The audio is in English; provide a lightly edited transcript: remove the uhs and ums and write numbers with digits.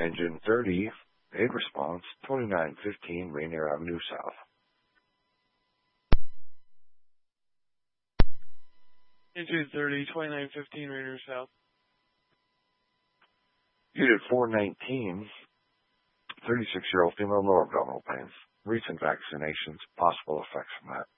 Engine 30, aid response, 2915 Rainier Avenue South. Engine 30, 2915 Rainier South. Unit 419, 36-year-old female, lower abdominal pain. Recent vaccinations, possible effects from that.